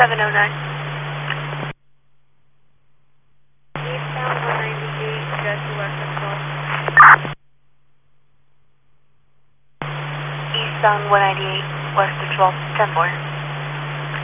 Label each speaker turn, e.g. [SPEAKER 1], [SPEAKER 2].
[SPEAKER 1] 709.
[SPEAKER 2] Eastbound 198, just west of 12.
[SPEAKER 1] Eastbound 198, west of 12, 10-4.